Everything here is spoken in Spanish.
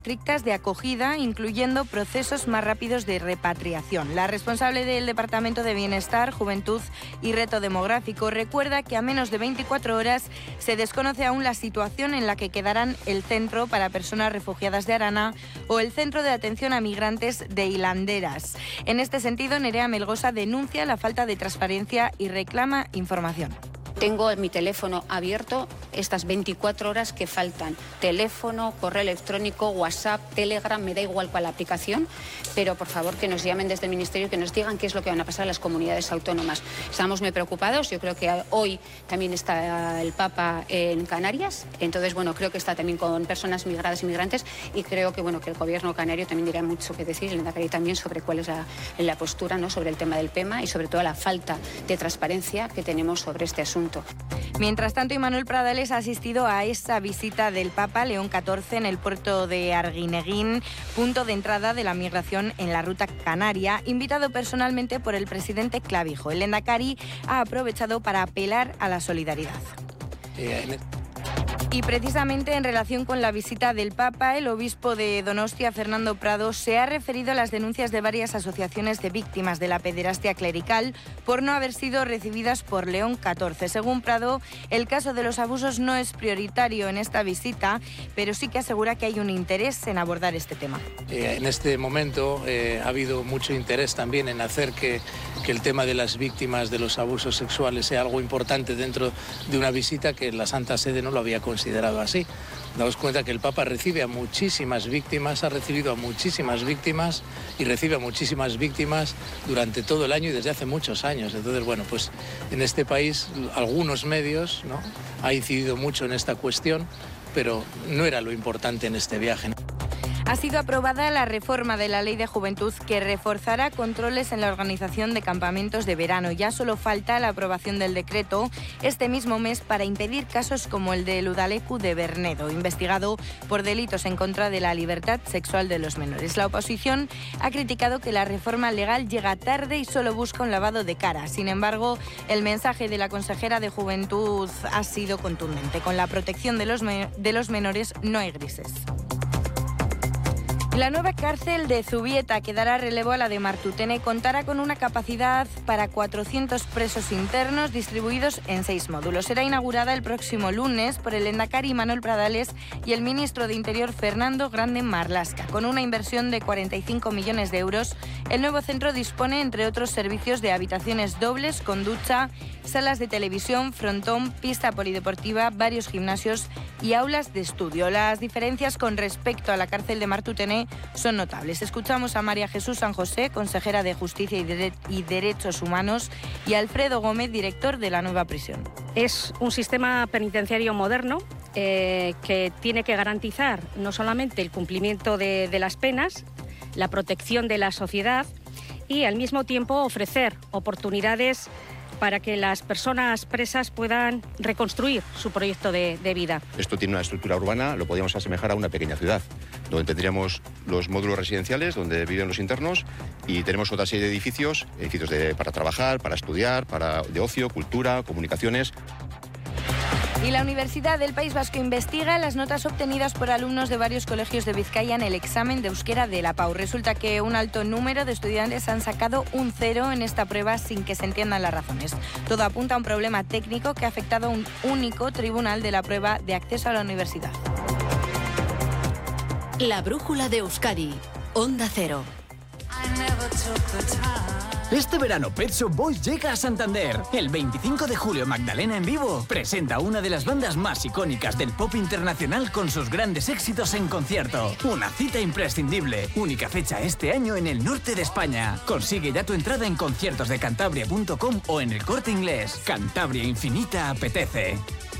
estrictas de acogida, incluyendo procesos más rápidos de repatriación. La responsable del Departamento de Bienestar, Juventud y Reto Demográfico recuerda que a menos de 24 horas se desconoce aún la situación en la que quedarán el Centro para Personas Refugiadas de Arana o el Centro de Atención a Migrantes de Hilanderas. En este sentido, Nerea Melgosa denuncia la falta de transparencia y reclama información. Tengo mi teléfono abierto estas 24 horas que faltan. Teléfono, correo electrónico, WhatsApp, Telegram, me da igual cuál la aplicación, pero por favor que nos llamen desde el Ministerio y que nos digan qué es lo que van a pasar a las comunidades autónomas. Estamos muy preocupados, yo creo que hoy también está el Papa en Canarias, entonces bueno, creo que está también con personas migradas y migrantes y creo que bueno, que el gobierno canario también dirá mucho que decir, el Lehendakari también sobre cuál es la postura, ¿no?, sobre el tema del PEMA y sobre todo la falta de transparencia que tenemos sobre este asunto. Mientras tanto, Imanol Pradales ha asistido a esa visita del Papa León XIV en el puerto de Arguineguín, punto de entrada de la migración en la ruta canaria, invitado personalmente por el presidente Clavijo. El Lehendakari ha aprovechado para apelar a la solidaridad. Y precisamente en relación con la visita del Papa, el obispo de Donostia, Fernando Prado, se ha referido a las denuncias de varias asociaciones de víctimas de la pederastia clerical por no haber sido recibidas por León XIV. Según Prado, el caso de los abusos no es prioritario en esta visita, pero sí que asegura que hay un interés en abordar este tema. En este momento ha habido mucho interés también en hacer que el tema de las víctimas de los abusos sexuales sea algo importante dentro de una visita que la Santa Sede no lo había considerado así. Daos cuenta que el Papa recibe a muchísimas víctimas, ha recibido a muchísimas víctimas y recibe a muchísimas víctimas durante todo el año y desde hace muchos años. Entonces, bueno, pues en este país algunos medios, ¿no?, ha incidido mucho en esta cuestión, pero no era lo importante en este viaje, ¿no? Ha sido aprobada la reforma de la Ley de Juventud que reforzará controles en la organización de campamentos de verano. Ya solo falta la aprobación del decreto este mismo mes para impedir casos como el de Udalecu de Bernedo, investigado por delitos en contra de la libertad sexual de los menores. La oposición ha criticado que la reforma legal llega tarde y solo busca un lavado de cara. Sin embargo, el mensaje de la consejera de Juventud ha sido contundente. Con la protección de los menores no hay grises. La nueva cárcel de Zubieta, que dará relevo a la de Martutene, contará con una capacidad para 400 presos internos distribuidos en 6 módulos. Será inaugurada el próximo lunes por el Lehendakari Imanol Pradales y el ministro de Interior Fernando Grande Marlaska. Con una inversión de 45 millones de euros, el nuevo centro dispone, entre otros servicios, de habitaciones dobles con ducha, salas de televisión, frontón, pista polideportiva, varios gimnasios y aulas de estudio. Las diferencias con respecto a la cárcel de Martutene son notables. Escuchamos a María Jesús San José, consejera de Justicia y Derechos Humanos, y a Alfredo Gómez, director de la nueva prisión. Es un sistema penitenciario moderno que tiene que garantizar no solamente el cumplimiento de las penas, la protección de la sociedad y al mismo tiempo ofrecer oportunidades para que las personas presas puedan reconstruir su proyecto de vida. Esto tiene una estructura urbana, lo podríamos asemejar a una pequeña ciudad, donde tendríamos los módulos residenciales donde viven los internos y tenemos otra serie de edificios para trabajar, para estudiar, de ocio, cultura, comunicaciones. Y la Universidad del País Vasco investiga las notas obtenidas por alumnos de varios colegios de Vizcaya en el examen de euskera de la PAU. Resulta que un alto número de estudiantes han sacado un 0 en esta prueba sin que se entiendan las razones. Todo apunta a un problema técnico que ha afectado a un único tribunal de la prueba de acceso a la universidad. La brújula de Euskadi, Onda Cero. Este verano Pet Shop Boys llega a Santander. El 25 de julio Magdalena en vivo presenta una de las bandas más icónicas del pop internacional con sus grandes éxitos en concierto. Una cita imprescindible. Única fecha este año en el norte de España. Consigue ya tu entrada en conciertosdecantabria.com o en el Corte Inglés. Cantabria Infinita apetece.